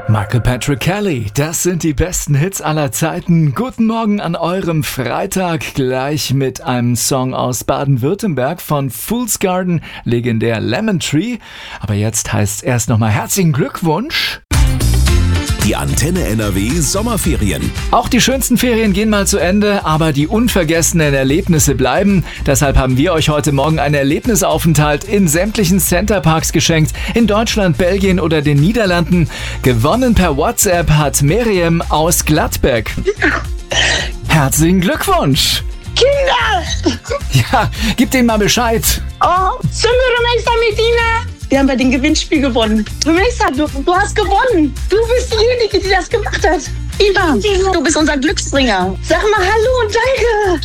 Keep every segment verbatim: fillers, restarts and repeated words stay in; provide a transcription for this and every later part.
Michael Patrick Kelly, das sind die besten Hits aller Zeiten. Guten Morgen an eurem Freitag, gleich mit einem Song aus Baden-Württemberg von Fool's Garden, legendär Lemon Tree. Aber jetzt heißt's erst nochmal herzlichen Glückwunsch. Die Antenne N R W Sommerferien. Auch die schönsten Ferien gehen mal zu Ende, aber die unvergessenen Erlebnisse bleiben. Deshalb haben wir euch heute Morgen einen Erlebnisaufenthalt in sämtlichen Centerparks geschenkt. In Deutschland, Belgien oder den Niederlanden. Gewonnen per WhatsApp hat Miriam aus Gladbeck. Herzlichen Glückwunsch! Kinder! Ja, gib denen mal Bescheid. Oh, sind wir Rumeister Medina? Wir haben bei dem Gewinnspiel gewonnen. Rumeister, du, du hast gewonnen. Du bist diejenige, die das gemacht hat. Iva, du bist unser Glücksbringer. Sag mal Hallo und Danke.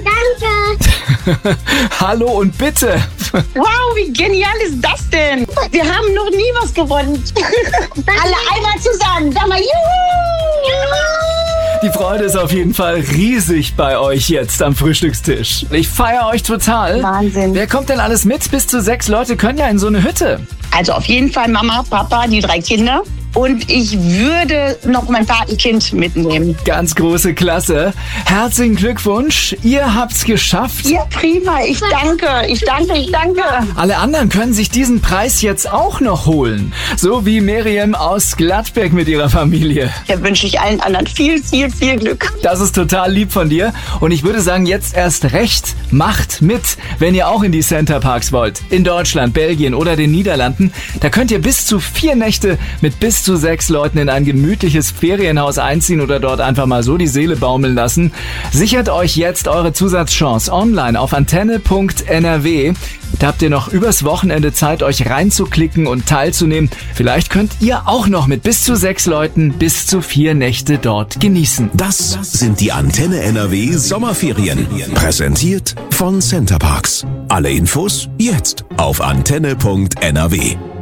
Hallo, danke. Hallo und bitte. Wow, wie genial ist das denn? Wir haben noch nie was gewonnen. Alle einmal zusammen. Sag mal Juhu! Die Freude ist auf jeden Fall riesig bei euch jetzt am Frühstückstisch. Ich feiere euch total. Wahnsinn. Wer kommt denn alles mit? Bis zu sechs Leute können ja in so eine Hütte. Also auf jeden Fall Mama, Papa, die drei Kinder. Und ich würde noch mein Patenkind mitnehmen. Ganz große Klasse. Herzlichen Glückwunsch. Ihr habt's geschafft. Ja, prima. Ich danke. Ich danke. Ich danke. Alle anderen können sich diesen Preis jetzt auch noch holen. So wie Miriam aus Gladbeck mit ihrer Familie. Da wünsche ich allen anderen viel, viel, viel Glück. Das ist total lieb von dir. Und ich würde sagen, jetzt erst recht, macht mit, wenn ihr auch in die Centerparks wollt. In Deutschland, Belgien oder den Niederlanden. Da könnt ihr bis zu vier Nächte mit bis zu sechs Leuten in ein gemütliches Ferienhaus einziehen oder dort einfach mal so die Seele baumeln lassen. Sichert euch jetzt eure Zusatzchance online auf antenne punkt n r w. Da habt ihr noch übers Wochenende Zeit, euch reinzuklicken und teilzunehmen. Vielleicht könnt ihr auch noch mit bis zu sechs Leuten bis zu vier Nächte dort genießen. Das sind die Antenne N R W Sommerferien. Präsentiert von Centerparks. Alle Infos jetzt auf antenne punkt n r w.